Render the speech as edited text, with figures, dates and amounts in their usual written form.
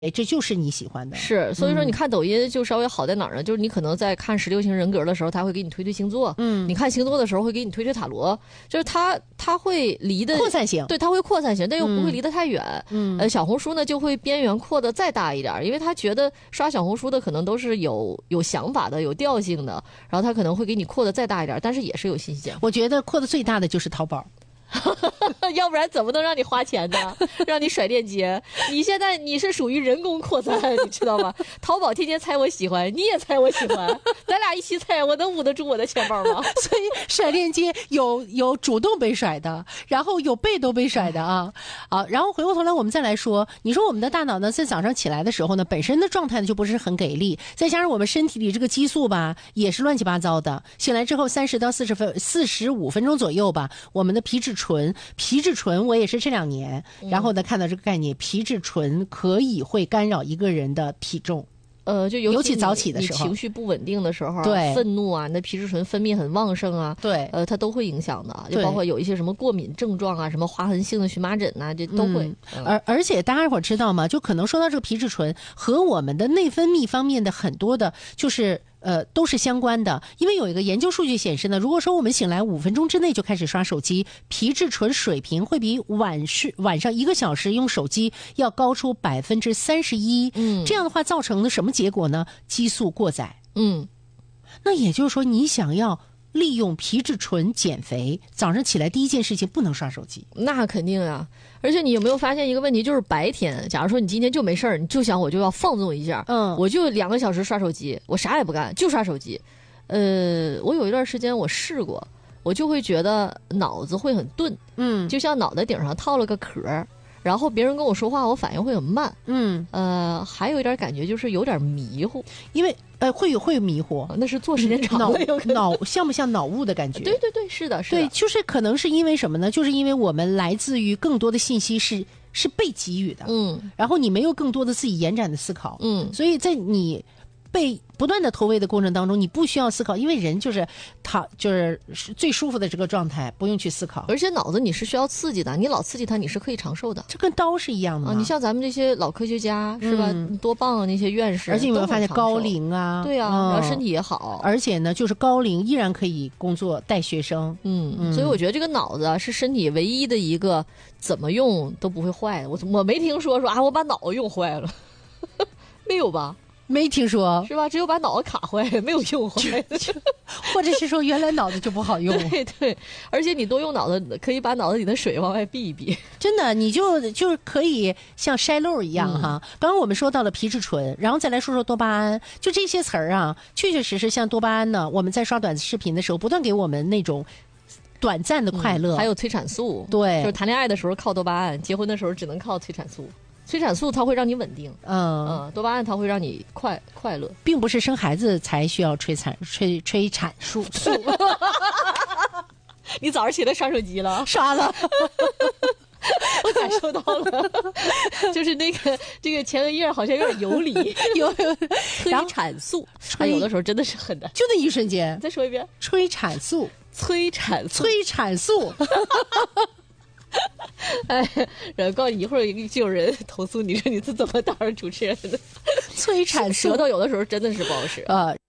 这就是你喜欢的。 是，所以说你看抖音就稍微好在哪儿呢？就是你可能在看16型人格的时候，他会给你推星座。你看星座的时候会给你推塔罗，就是他会离的扩散型， 对，他会扩散型，但又不会离得太远。小红书呢就会边缘扩得再大一点，因为他觉得刷小红书的可能都是有想法的、有调性的，然后他可能会给你扩得再大一点，但是也是有信息。 我觉得扩得最大的就是淘宝。 要不然怎么能让你花钱呢？让你甩链接？你现在你是属于人工扩散，你知道吗？淘宝天天猜我喜欢，你也猜我喜欢，咱俩一起猜，我能捂得住我的钱包吗？ 所以甩链接有主动被甩的，然后有被动被甩的啊。好，然后回过头来我们再来说，你说我们的大脑呢，在早上起来的时候呢，本身的状态呢就不是很给力，再加上我们身体里这个激素吧，也是乱七八糟的。醒来之后30到45分钟左右吧，我们的皮质醇我也是这2年，然后呢看到这个概念，皮质醇可以会干扰一个人的体重。 就尤其早起的时候， 你情绪不稳定的时候， 对， 愤怒啊，那皮质醇分泌很旺盛啊， 对， 它都会影响的，就包括有一些什么过敏症状啊，什么划痕性的荨麻疹啊，这都会。 而且大家伙知道吗？就可能说到这个皮质醇和我们的内分泌方面的很多的，就是都是相关的。因为有一个研究数据显示呢，如果说我们醒来5分钟之内就开始刷手机，皮质醇水平会比晚上1个小时用手机要高出31%。这样的话造成的什么结果呢？激素过载。那也就是说，你想要利用皮质醇减肥，早上起来第一件事情不能刷手机。 那肯定啊！而且你有没有发现一个问题，就是白天，假如说你今天就没事儿，你就想我就要放纵一下，我就2个小时刷手机，我啥也不干，就刷手机。我有一段时间我试过，我就会觉得脑子会很钝，就像脑袋顶上套了个壳。然后别人跟我说话，我反应会很慢。还有一点感觉就是有点迷糊， 因为会迷糊， 那是做时间长了脑像不像脑雾的感觉？ 对，是的， 对，就是可能是因为什么呢？就是因为我们来自于更多的信息是被给予的，然后你没有更多的自己延展的思考，所以在你被不断的投喂的过程当中，你不需要思考，因为人就是最舒服的这个状态，不用去思考。 而且脑子你是需要刺激的，你老刺激它，你是可以长寿的。 这跟刀是一样的你像咱们这些老科学家是吧？多棒啊，那些院士。 而且你有没有发现高龄啊？ 对啊，然后身体也好。 而且呢，就是高龄依然可以工作带学生。 所以我觉得这个脑子是身体唯一的一个怎么用都不会坏的。我没听说我把脑子用坏了，没有吧？ 没听说是吧？只有把脑子卡坏了，没有用坏， 或者是说原来脑子就不好用。 对，而且你多用脑子，可以把脑子里的水往外避一避。 真的，你就是可以像筛漏一样哈。刚刚我们说到了皮质醇，然后再来说说多巴胺，就这些词儿啊，确确实实像多巴胺呢，我们在刷短视频的时候，不断给我们那种短暂的快乐， 还有催产素。 对， 就是谈恋爱的时候靠多巴胺，结婚的时候只能靠催产素。催产素它会让你稳定，多巴胺它会让你快乐， 并不是生孩子才需要催产素。 你早上起来刷手机了？ 刷了。 我感受到了，就是这个前额叶好像有点游离，有催产素，有的时候真的是很难， 就那一瞬间。 再说一遍， 催产素。 哎，然后告诉你一会儿就有人投诉你说你是怎么当上主持人的？ 催产素舌头有的时候真的是不好使。